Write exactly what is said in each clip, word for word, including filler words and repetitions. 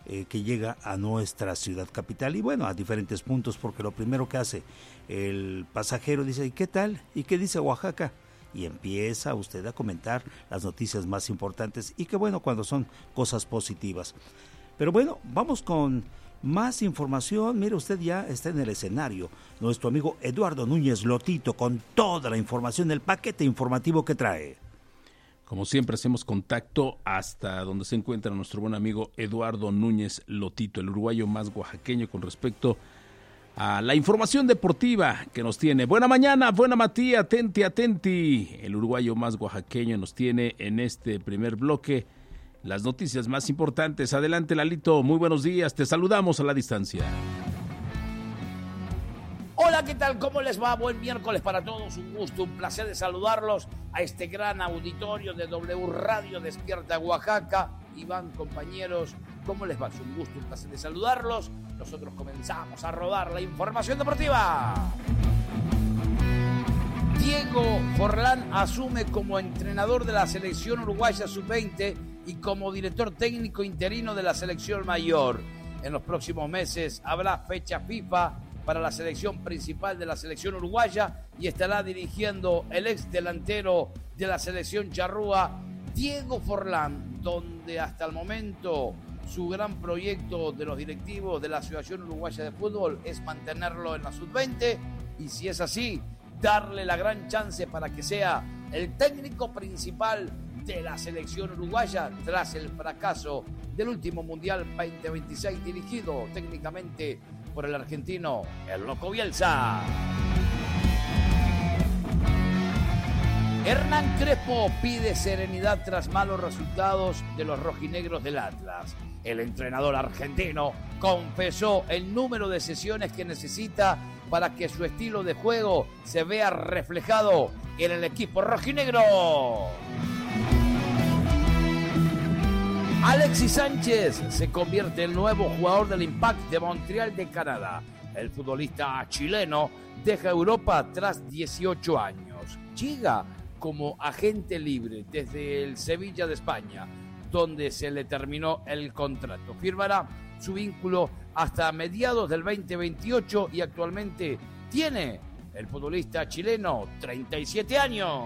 eh, que llega a nuestra ciudad capital y bueno, a diferentes puntos, porque lo primero que hace el pasajero dice, ¿y qué tal? ¿Y qué dice Oaxaca? Y empieza usted a comentar las noticias más importantes y qué bueno cuando son cosas positivas. Pero bueno, vamos con más información. Mire, usted ya está en el escenario. Nuestro amigo Eduardo Núñez Lotito con toda la información, el paquete informativo que trae. Como siempre hacemos contacto hasta donde se encuentra nuestro buen amigo Eduardo Núñez Lotito, el uruguayo más oaxaqueño con respecto a la información deportiva que nos tiene. Buena mañana, buena Matías, atenti, atenti. El uruguayo más oaxaqueño nos tiene en este primer bloque las noticias más importantes. Adelante, Lalito, muy buenos días, te saludamos a la distancia. Hola, ¿qué tal? ¿Cómo les va? Buen miércoles para todos, un gusto, un placer de saludarlos a este gran auditorio de W Radio Despierta Oaxaca. Iván, compañeros, ¿cómo les va? Es un gusto, un placer de saludarlos. Nosotros comenzamos a rodar la información deportiva. Diego Forlán asume como entrenador de la selección uruguaya sub veinte y como director técnico interino de la selección mayor. En los próximos meses habrá fecha FIFA para la selección principal de la selección uruguaya y estará dirigiendo el ex delantero de la selección charrúa, Diego Forlán, donde hasta el momento su gran proyecto de los directivos de la Asociación Uruguaya de Fútbol es mantenerlo en la sub veinte y si es así, darle la gran chance para que sea el técnico principal de la selección uruguaya tras el fracaso del último Mundial veinte veintiséis dirigido técnicamente por el argentino, el Loco Bielsa. Hernán Crespo pide serenidad tras malos resultados de los rojinegros del Atlas. El entrenador argentino confesó el número de sesiones que necesita para que su estilo de juego se vea reflejado en el equipo rojinegro. Alexis Sánchez se convierte en el nuevo jugador del Impact de Montreal de Canadá. El futbolista chileno deja Europa tras dieciocho años. Llega como agente libre desde el Sevilla de España, donde se le terminó el contrato. Firmará su vínculo hasta mediados del veinte veintiocho y actualmente tiene el futbolista chileno treinta y siete años.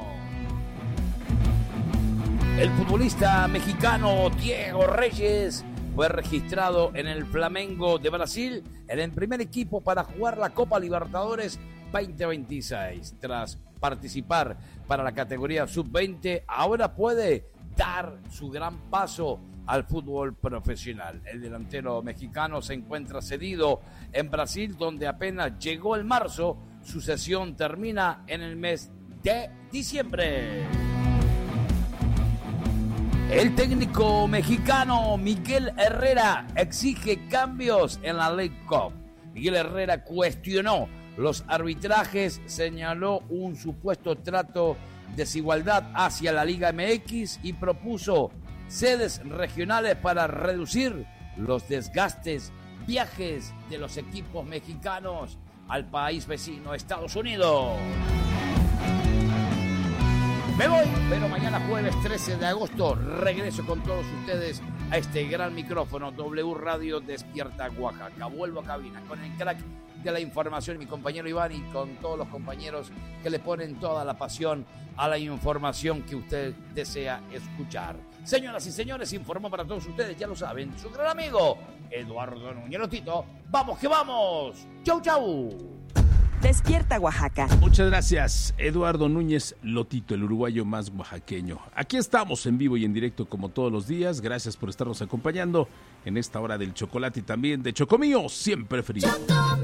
El futbolista mexicano Diego Reyes fue registrado en el Flamengo de Brasil en el primer equipo para jugar la Copa Libertadores veinte veintiséis. Tras participar para la categoría sub veinte, ahora puede dar su gran paso al fútbol profesional. El delantero mexicano se encuentra cedido en Brasil, donde apenas llegó el marzo. Su cesión termina en el mes de diciembre. El técnico mexicano Miguel Herrera exige cambios en la League Cup. Miguel Herrera cuestionó los arbitrajes, señaló un supuesto trato desigualdad hacia la Liga M X y propuso sedes regionales para reducir los desgastes, viajes de los equipos mexicanos al país vecino, Estados Unidos. Me voy, pero mañana jueves trece de agosto regreso con todos ustedes a este gran micrófono W Radio Despierta Oaxaca. Vuelvo a cabina con el crack de la información, mi compañero Iván, y con todos los compañeros que le ponen toda la pasión a la información que usted desea escuchar. Señoras y señores, informó para todos ustedes, ya lo saben, su gran amigo Eduardo Núñez Lotito. ¡Vamos que vamos! ¡Chau, chau! Despierta Oaxaca. Muchas gracias, Eduardo Núñez Lotito, el uruguayo más oaxaqueño. Aquí estamos en vivo y en directo como todos los días. Gracias por estarnos acompañando en esta hora del chocolate y también de Chocomío, siempre frío.